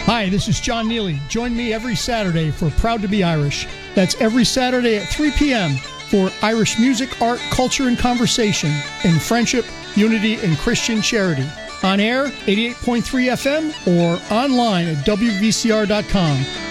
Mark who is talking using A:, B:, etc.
A: Hi, this is John Neely. Join me every Saturday for Proud to be Irish. That's every Saturday at 3 p.m. for Irish music, art, culture, and conversation in friendship, unity, and Christian charity. On air, 88.3 FM, or online at WVCR.com.